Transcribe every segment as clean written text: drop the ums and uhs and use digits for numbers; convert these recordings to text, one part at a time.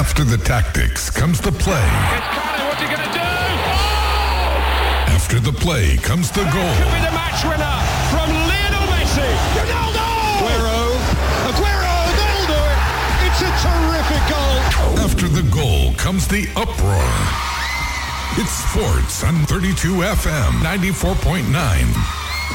After the tactics comes the play. It's Carter, what's he going to do? Oh! After the play comes the That goal. could be the match winner from Lionel Messi. Ronaldo! Aguero, they'll do it. It's a terrific goal. After the goal comes the uproar. It's sports on 32 FM 94.9.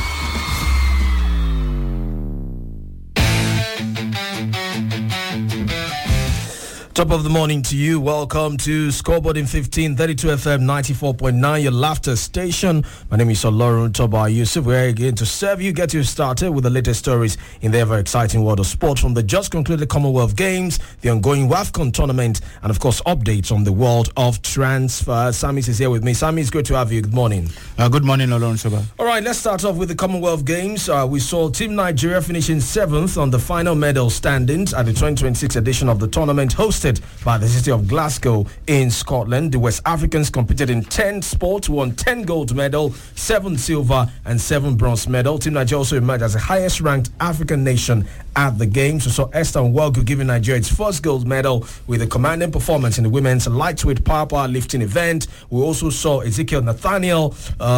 Top of the morning to you. Welcome to Scoreboard in 15, 32 FM 94.9, your laughter station. My name is Olorun Toba Yusuf. We're again to serve you, get you started with the latest stories in the ever exciting world of sport from the just concluded Commonwealth Games, the ongoing WAFCON tournament, and of course updates on the world of transfer. Samis is here with me. Samis, it's great to have you. Good morning. Good morning, Olorun Toba. All right, let's start off with the Commonwealth Games. We saw Team Nigeria finishing 7th on the final medal standings at the 2026 edition of the tournament, hosted by the city of Glasgow in Scotland. The West Africans competed in 10 sports, won 10 gold medal, 7 silver and 7 bronze medal. Team Nigeria also emerged as the highest ranked African nation at the games. We saw Esther Nwegu giving Nigeria its first gold medal with a commanding performance in the women's lightweight powerlifting event. We also saw Ezekiel Nathaniel,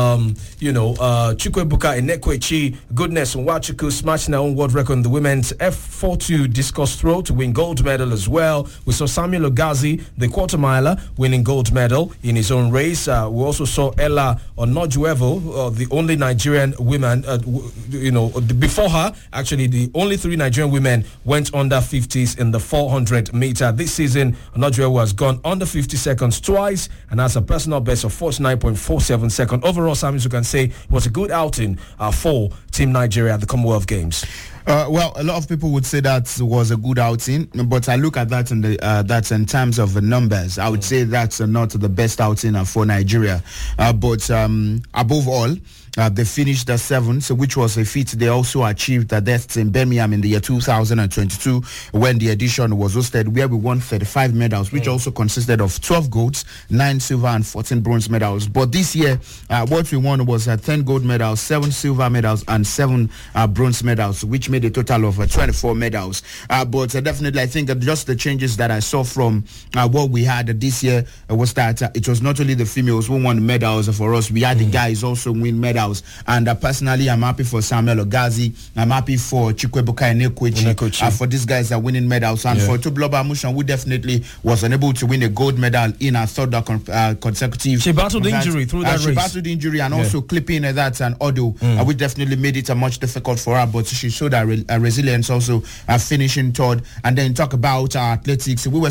Chukwuebuka Enekwechi, Goodness Nwachukwu smashing their own world record in the women's F42 discus throw to win gold medal as well. We saw Samuel Ogazi, the quarter miler, winning gold medal in his own race. We also saw Ella Onojuevo, the only Nigerian woman, before her, actually the only 3 Nigerian women went under 50s in the 400 meter. This season, Onojuevo has gone under 50 seconds twice and has a personal best of 49.47 seconds. Overall, Samuel, you can say it was a good outing for Team Nigeria at the Commonwealth Games. Well, a lot of people would say that was a good outing, but I look at that that's in terms of the numbers. I would say that's not the best outing for Nigeria. But above all, they finished the 7th, which was a feat they also achieved that in Birmingham in the year 2022 when the edition was hosted, where we won 35 medals, which also consisted of 12 golds, 9 silver and 14 bronze medals. But this year, what we won was 10 gold medals, 7 silver medals and 7 bronze medals, which made a total of 24 medals. But definitely, I think that just the changes that I saw from what we had this year was that it was not only the females who won medals for us, we had the guys also win medals. And personally, I'm happy for Samuel Ogazi. I'm happy for Chukwuebuka Enekwechi. For these guys that are winning medals. And for Tubloba Amushan, who definitely was unable to win a gold medal in her third consecutive. She battled injury through that race. She battled injury and also clipping that and audio, which definitely made it much difficult for her. But she showed her resilience also finishing third. And then talk about athletics. We were